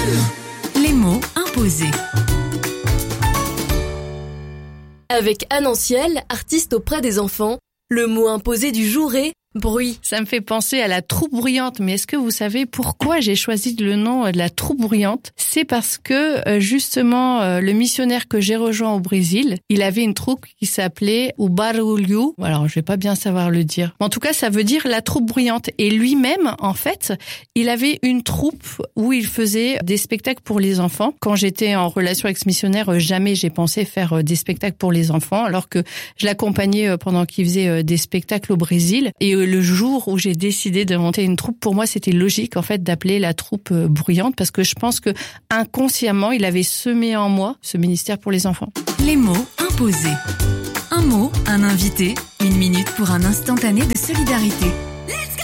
Les mots imposés. Avec Anne Anciel, artiste auprès des enfants, le mot imposé du jour est bruit. Ça me fait penser à la troupe bruyante, mais est-ce que vous savez pourquoi j'ai choisi le nom de la troupe bruyante ? C'est parce que justement le missionnaire que j'ai rejoint au Brésil, il avait une troupe qui s'appelait o Barulho. Alors je vais pas bien savoir le dire. En tout cas, ça veut dire la troupe bruyante. Et lui-même, en fait, il avait une troupe où il faisait des spectacles pour les enfants. Quand j'étais en relation avec ce missionnaire, jamais j'ai pensé faire des spectacles pour les enfants, alors que je l'accompagnais pendant qu'il faisait des spectacles au Brésil. Et le jour où j'ai décidé de monter une troupe, pour moi, c'était logique, en fait, d'appeler la troupe bruyante, parce que je pense que inconsciemment, il avait semé en moi ce ministère pour les enfants. Les mots imposés. Un mot, un invité, 1 minute pour un instantané de solidarité. Let's go!